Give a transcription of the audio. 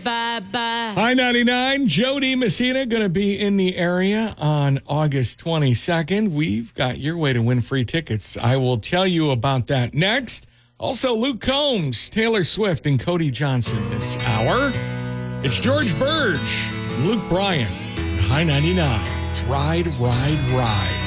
bye-bye. High 99, Jody Messina going to be in the area on August 22nd. We've got your way to win free tickets. I will tell you about that next. Also, Luke Combs, Taylor Swift, and Cody Johnson this hour. It's George Burge, Luke Bryan, High 99. It's Ride, Ride, Ride.